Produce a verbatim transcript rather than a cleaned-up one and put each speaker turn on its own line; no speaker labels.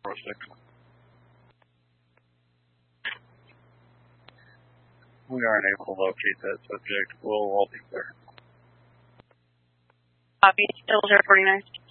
oh six. We aren't able to locate that subject. We'll all be there.
Copy. Still zero forty-nine.